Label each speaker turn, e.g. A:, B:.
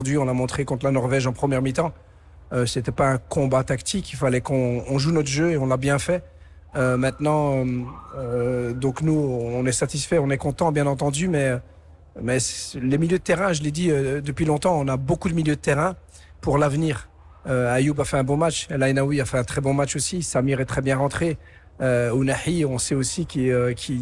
A: Aujourd'hui, on a montré contre la Norvège en première mi-temps. C'était pas un combat tactique, il fallait qu'on joue notre jeu et on l'a bien fait. Maintenant, donc nous, on est satisfait, on est content, bien entendu, mais les milieux de terrain, je l'ai dit depuis longtemps, on a beaucoup de milieux de terrain pour l'avenir. Ayoub a fait un bon match, El Ainaoui a fait un très bon match aussi, Samir est très bien rentré. Ounahi, on sait aussi qui